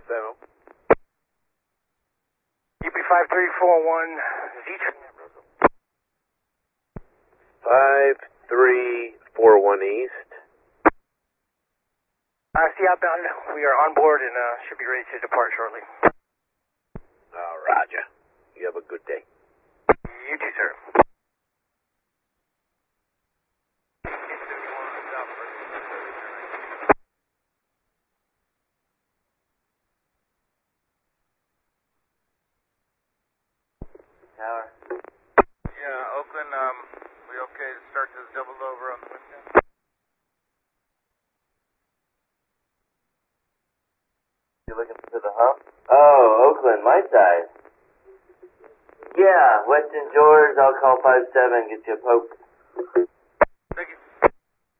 Demo. UP5341, Z2. 5341 East. See outbound. We are on board and should be ready to depart shortly. Roger. You have a good day. You too, sir. Tower. Yeah, Oakland, we okay to start this double over on the window? You looking for the hump? Oh, Oakland, my side. Yeah, Weston George, I'll call 5-7, get you a poke.